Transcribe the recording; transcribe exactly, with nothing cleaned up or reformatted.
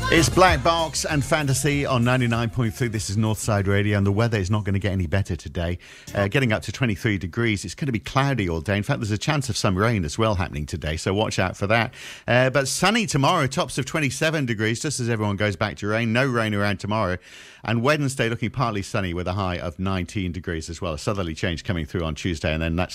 It's Black Box and Fantasy on ninety-nine point three. This is Northside Radio, and the weather is not going to get any better today. Uh, getting up to twenty-three degrees. It's going to be cloudy all day. In fact, there's a chance of some rain as well happening today, so watch out for that. Uh, but sunny tomorrow, tops of twenty-seven degrees, just as everyone goes back to rain. No rain around tomorrow. And Wednesday looking partly sunny with a high of nineteen degrees as well. A southerly change coming through on Tuesday, and then that's